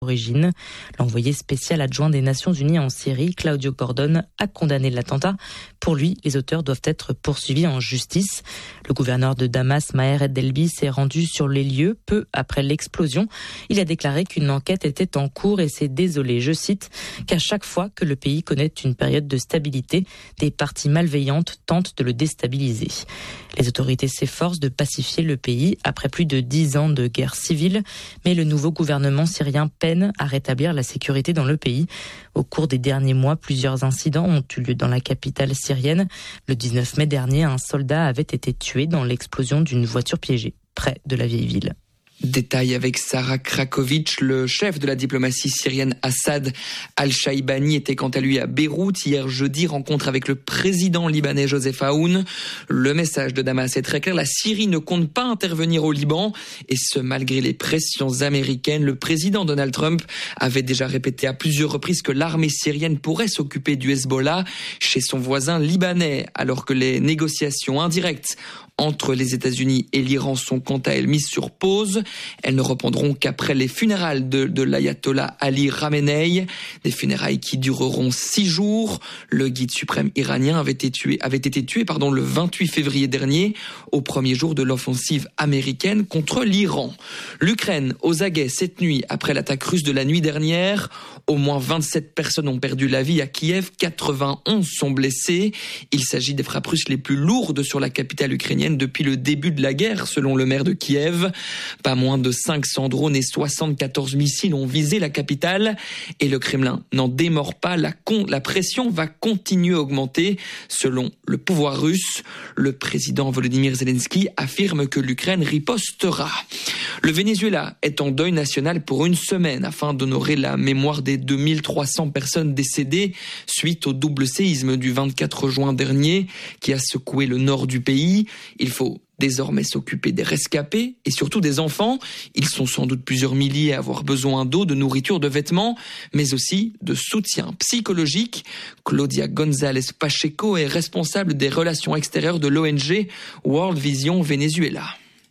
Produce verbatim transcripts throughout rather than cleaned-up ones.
origine. L'envoyé spécial adjoint des Nations Unies en Syrie, Claudio Cordon, a condamné l'attentat. Pour lui, les auteurs doivent être poursuivis en justice. Le gouverneur de Damas, Maher Eddelbi, s'est rendu sur les lieux peu après l'explosion. Il a déclaré qu'une enquête était en cours et s'est désolé, je cite, qu'à chaque fois que le pays connaît une période de stabilité, des parties malveillantes tentent de le déstabiliser. Les autorités s'efforcent de pacifier le pays après plus de dix ans de guerre civile, mais le nouveau gouvernement syrien peine à rétablir la sécurité dans le pays. Au cours des derniers mois, plusieurs incidents ont eu lieu dans la capitale syrienne. Le dix-neuf mai dernier, un soldat avait été tué dans l'explosion d'une voiture piégée près de la vieille ville. Détail avec Sarah Krakovic, le chef de la diplomatie syrienne Assad Al-Shaibani était quant à lui à Beyrouth hier jeudi, rencontre avec le président libanais Joseph Aoun. Le message de Damas est très clair, la Syrie ne compte pas intervenir au Liban et ce malgré les pressions américaines. Le président Donald Trump avait déjà répété à plusieurs reprises que l'armée syrienne pourrait s'occuper du Hezbollah chez son voisin libanais alors que les négociations indirectes entre les États-Unis et l'Iran sont quant à elles mises sur pause. Elles ne reprendront qu'après les funérailles de, de l'ayatollah Ali Khamenei, des funérailles qui dureront six jours. Le guide suprême iranien avait été tué, avait été tué pardon, le vingt-huit février dernier, au premier jour de l'offensive américaine contre l'Iran. L'Ukraine aux aguets cette nuit après l'attaque russe de la nuit dernière. Au moins vingt-sept personnes ont perdu la vie à Kiev, quatre-vingt-onze sont blessées. Il s'agit des frappes russes les plus lourdes sur la capitale ukrainienne depuis le début de la guerre, selon le maire de Kiev. Pas moins de cinq cents drones et soixante-quatorze missiles ont visé la capitale. Et le Kremlin n'en démord pas. La, con- la pression va continuer à augmenter. Selon le pouvoir russe, le président Volodymyr Zelensky affirme que l'Ukraine ripostera. Le Venezuela est en deuil national pour une semaine afin d'honorer la mémoire des deux mille trois cents personnes décédées suite au double séisme du vingt-quatre juin dernier qui a secoué le nord du pays. Il faut désormais s'occuper des rescapés et surtout des enfants. Ils sont sans doute plusieurs milliers à avoir besoin d'eau, de nourriture, de vêtements, mais aussi de soutien psychologique. Claudia González Pacheco est responsable des relations extérieures de l'O N G World Vision Venezuela.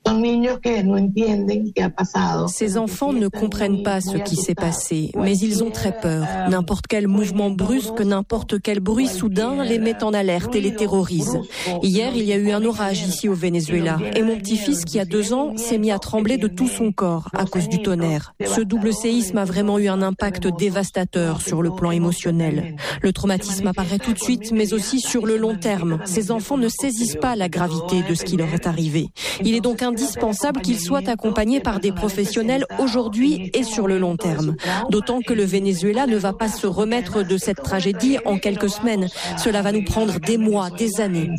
Ces enfants ne comprennent pas ce qui s'est passé, mais ils ont très peur. N'importe quel mouvement brusque, n'importe quel bruit soudain les met en alerte et les terrorise. Hier, il y a eu un orage ici au Venezuela et mon petit-fils qui a deux ans s'est mis à trembler de tout son corps à cause du tonnerre. Ce double séisme a vraiment eu un impact dévastateur sur le plan émotionnel. Le traumatisme apparaît tout de suite, mais aussi sur le long terme. Ces enfants ne saisissent pas la gravité de ce qui leur est arrivé. Il est donc indispensable qu'ils soient accompagnés par des professionnels aujourd'hui et sur le long terme. D'autant que le Venezuela ne va pas se remettre de cette tragédie en quelques semaines. Cela va nous prendre des mois, des années.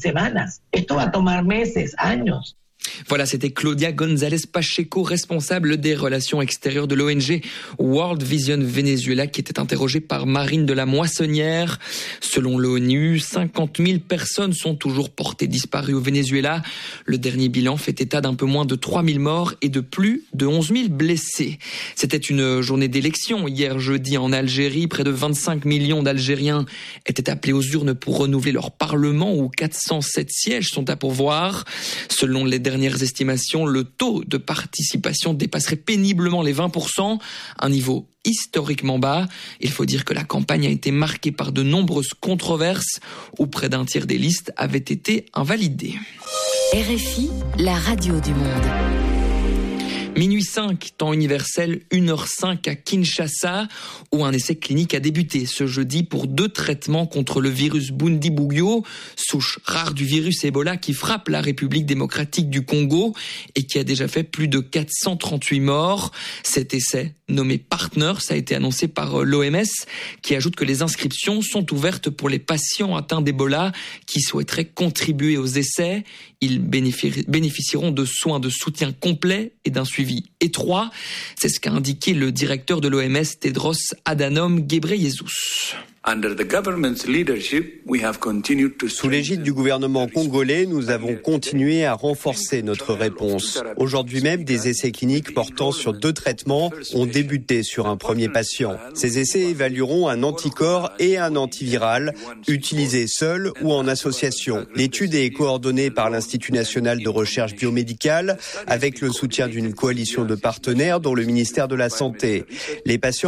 Voilà, c'était Claudia González Pacheco, responsable des relations extérieures de l'O N G World Vision Venezuela, qui était interrogée par Marine de la Moissonnière. Selon l'ONU, cinquante mille personnes sont toujours portées disparues au Venezuela. Le dernier bilan fait état d'un peu moins de trois mille morts et de plus de onze mille blessés. C'était une journée d'élection hier jeudi en Algérie. Près de vingt-cinq millions d'Algériens étaient appelés aux urnes pour renouveler leur parlement où quatre cent sept sièges sont à pourvoir. Selon les dernières estimations, le taux de participation dépasserait péniblement les vingt pour cent, un niveau historiquement bas. Il faut dire que la campagne a été marquée par de nombreuses controverses où près d'un tiers des listes avaient été invalidées. R F I, la radio du monde. Minuit cinq, temps universel, une heure cinq à Kinshasa, où un essai clinique a débuté ce jeudi pour deux traitements contre le virus Bundibugyo, souche rare du virus Ebola qui frappe la République démocratique du Congo et qui a déjà fait plus de quatre cent trente-huit morts. Cet essai, nommé Partners, a été annoncé par l'O M S, qui ajoute que les inscriptions sont ouvertes pour les patients atteints d'Ebola qui souhaiteraient contribuer aux essais. Ils bénéficieront de soins de soutien complets et d'un suivi étroit. C'est ce qu'a indiqué le directeur de l'O M S, Tedros Adhanom Ghebreyesus. Sous l'égide du gouvernement congolais, nous avons continué à renforcer notre réponse. Aujourd'hui même, des essais cliniques portant sur deux traitements ont débuté sur un premier patient. Ces essais évalueront un anticorps et un antiviral, utilisés seuls ou en association. L'étude est coordonnée par l'Institut national de recherche biomédicale avec le soutien d'une coalition de partenaires dont le ministère de la Santé. Les patients